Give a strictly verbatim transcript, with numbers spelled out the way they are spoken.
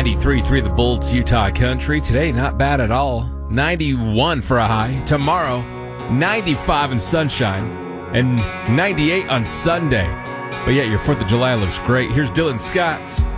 ninety-three point three The Bolts, Utah Country. Today, not bad at all. ninety-one for a high. Tomorrow, ninety-five and sunshine. And ninety-eight on Sunday. But yeah, your fourth of July looks great. Here's Dylan Scott.